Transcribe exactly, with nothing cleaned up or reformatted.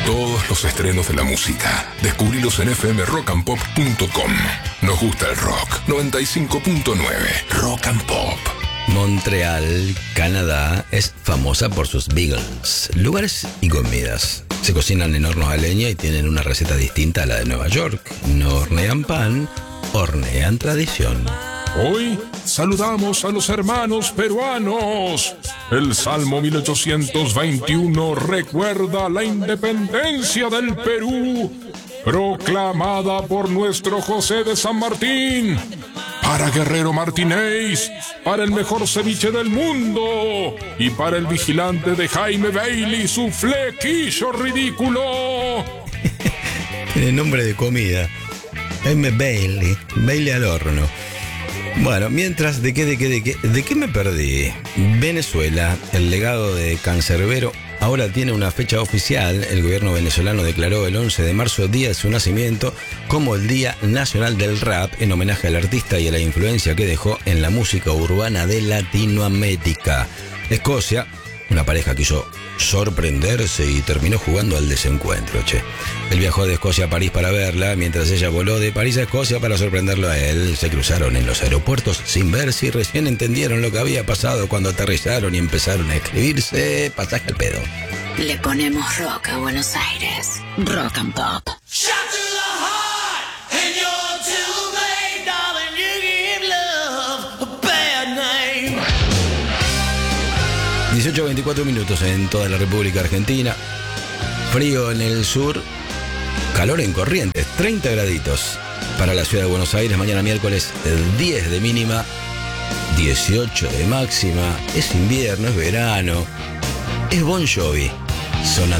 Todos los estrenos de la música, descubrilos en f m rock and pop punto com. Nos gusta el rock. noventa y cinco punto nueve Rock and Pop. Montreal, Canadá, es famosa por sus bagels, lugares y comidas. Se cocinan en hornos a leña y tienen una receta distinta a la de Nueva York. No hornean pan, hornean tradición. Hoy saludamos a los hermanos peruanos. El Salmo mil ochocientos veintiuno recuerda la independencia del Perú, proclamada por nuestro José de San Martín. Para Guerrero Martínez, para el mejor ceviche del mundo y para el vigilante de Jaime Bailey, su flequillo ridículo. Tiene nombre de comida. Jaime Bailey, Bailey al horno. Bueno, mientras, ¿de qué, de qué, de qué, de qué me perdí? Venezuela, el legado de Cancerbero, ahora tiene una fecha oficial. El gobierno venezolano declaró el once de marzo, día de su nacimiento, como el Día Nacional del Rap, en homenaje al artista y a la influencia que dejó en la música urbana de Latinoamérica. Escocia, una pareja quiso sorprenderse y terminó jugando al desencuentro, che. Él viajó de Escocia a París para verla, mientras ella voló de París a Escocia para sorprenderlo a él. Se cruzaron en los aeropuertos sin verse y recién entendieron lo que había pasado cuando aterrizaron y empezaron a escribirse pasaje al pedo. Le ponemos rock a Buenos Aires. Rock and Pop. dieciocho a veinticuatro minutos en toda la República Argentina. Frío en el sur, calor en Corrientes, treinta graditos para la ciudad de Buenos Aires. Mañana miércoles diez de mínima, dieciocho de máxima. Es invierno, es verano, es Bon Jovi sonando.